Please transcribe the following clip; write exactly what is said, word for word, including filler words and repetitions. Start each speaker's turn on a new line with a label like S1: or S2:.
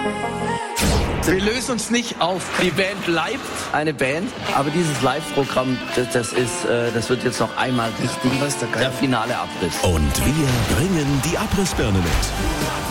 S1: Wir lösen uns nicht auf. Die Band bleibt eine Band, aber dieses Live-Programm, das, das ist, äh, das wird jetzt noch einmal richtig, was der, der finale Abriss.
S2: Und wir bringen die Abrissbirne mit.